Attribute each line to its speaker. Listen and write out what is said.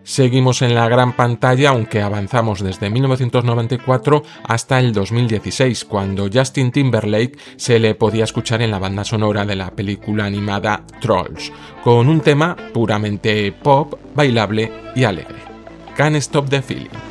Speaker 1: Seguimos en la gran pantalla, aunque avanzamos desde 1994 hasta el 2016, cuando Justin Timberlake se le podía escuchar en la banda sonora de la película animada Trolls, con un tema puramente pop, bailable y alegre. Can't Stop the Feeling.